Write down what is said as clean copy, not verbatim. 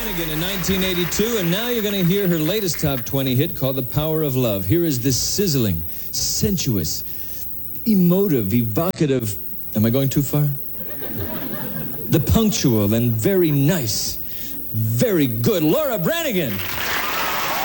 Branigan in 1982, and now you're going to hear her latest top 20 hit called The Power of Love. Here is this sizzling, sensuous, emotive, evocative... Am I going too far? The punctual and very nice, very good Laura Branigan.